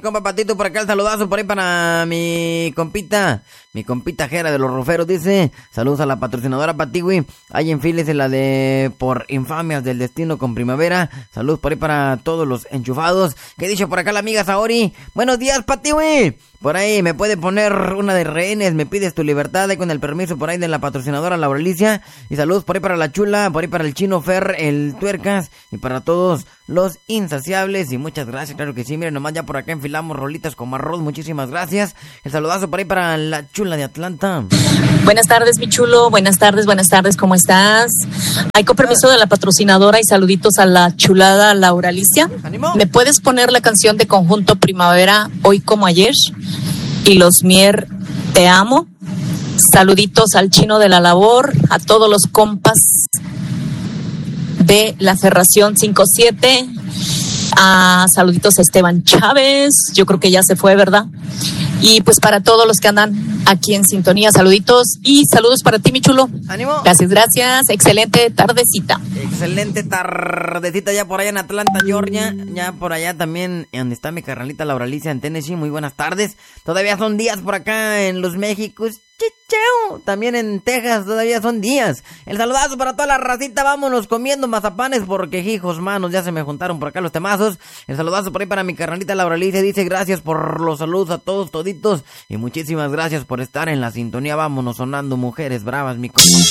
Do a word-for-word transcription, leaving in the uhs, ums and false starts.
compa Patito, por acá el saludazo por ahí para mi compita, mi compita Jera de los Ruferos, dice, saludos a la patrocinadora Patiwi, ahí en Files en la de Por Infamias del Destino con Primavera, saludos por ahí para todos los enchufados. ¿Qué dice por acá la amiga Saori? Buenos días, Patiwi. Por ahí me puede poner una de rehenes, me pides tu libertad, ahí con el permiso por ahí de la patrocinadora Laura Alicia. Y saludos por ahí para la Chula, por ahí para el Chino Fer, el Tuercas y para todos los insaciables. Y muchas gracias, claro que sí. Miren, nomás ya por acá enfilamos rolitas con arroz, muchísimas gracias. El saludazo por ahí para la Chula de Atlanta. Buenas tardes, mi chulo, buenas tardes, buenas tardes, ¿cómo estás? Hay con permiso de la patrocinadora y saluditos a la chulada Laura Alicia. ¿Ánimo? ¿Me puedes poner la canción de Conjunto Primavera, Hoy como Ayer? Y los Mier, te amo. Saluditos al Chino de la Labor, a todos los compas de la Ferración cinco siete. A saluditos a Esteban Chávez, yo creo que ya se fue, ¿verdad? Y pues para todos los que andan aquí en sintonía, saluditos y saludos para ti, mi chulo. ¡Ánimo! Gracias, gracias. Excelente tardecita. Excelente tardecita ya por allá en Atlanta, Georgia. Ya por allá también, donde está mi carnalita Laura Alicia en Tennessee. Muy buenas tardes. Todavía son días por acá en los Méxicos. Chicheo. También en Texas todavía son días. El saludazo para toda la racita. Vámonos comiendo mazapanes porque, hijos manos, ya se me juntaron por acá los temazos. El saludazo por ahí para mi carnalita Laura Alicia. Dice gracias por los saludos a todos toditos. Y muchísimas gracias por estar en la sintonía. Vámonos sonando mujeres bravas, mi